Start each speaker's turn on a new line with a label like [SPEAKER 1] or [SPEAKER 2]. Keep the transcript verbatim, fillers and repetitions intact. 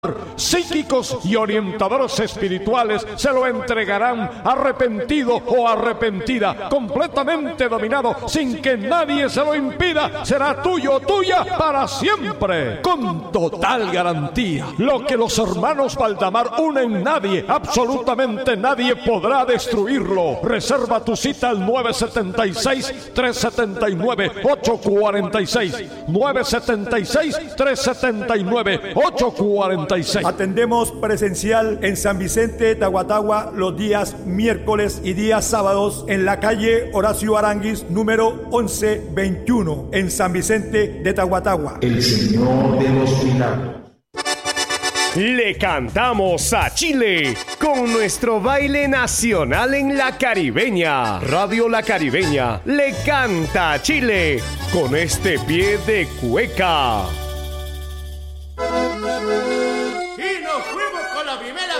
[SPEAKER 1] Psíquicos y orientadores espirituales se lo entregarán arrepentido o arrepentida, completamente dominado, sin que nadie se lo impida. Será tuyo o tuya para siempre, con total garantía. Lo que los hermanos Valdamar unen, nadie, absolutamente nadie podrá destruirlo. Reserva tu cita al nueve siete seis, tres siete nueve, ocho cuatro seis, nueve siete seis, tres siete nueve, ocho cuatro seis.
[SPEAKER 2] Atendemos presencial en San Vicente de Tahuatahua los días miércoles y días sábados en la calle Horacio Aranguis número once veintiuno en San Vicente de Tahuatahua.
[SPEAKER 3] El Señor de los Milagros.
[SPEAKER 4] Le cantamos a Chile con nuestro baile nacional en La Caribeña. Radio La Caribeña le canta a Chile con este pie de cueca.
[SPEAKER 5] Y nos fuimos con la primera